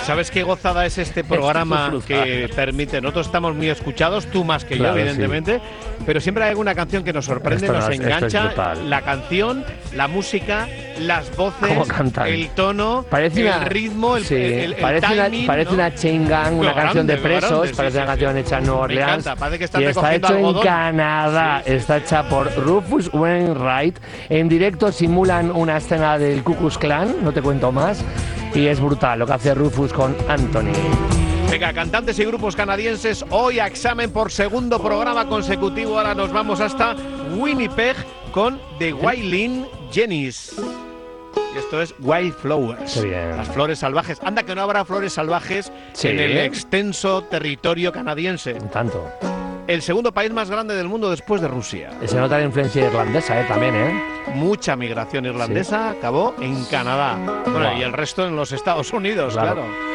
¿Sabes qué gozada es este programa que permite? Nosotros estamos muy escuchados, tú más que Claro, yo, evidentemente, pero siempre hay alguna canción que nos sorprende, nos engancha. La canción, la música, las voces, el tono, el ritmo, el timing. Parece una chain gang, una canción de presos, parece una canción hecha en Nueva Orleans. Parece que están y está hecho algodón. En Canadá, está hecha por Rufus Wainwright. En directo simulan una escena del Ku Klux Klan, no te cuento más. Y es brutal lo que hace Rufus con Anthony. Venga, cantantes y grupos canadienses, hoy a examen por segundo programa consecutivo. Ahora nos vamos hasta Winnipeg con The Wailin Jennies. Y esto es Wildflowers. Qué bien. Las flores salvajes. Anda que no habrá flores salvajes en el extenso territorio canadiense. Tanto. El segundo país más grande del mundo después de Rusia. Se nota la influencia irlandesa, también, Mucha migración irlandesa acabó en Canadá. Bueno, y el resto en los Estados Unidos, claro.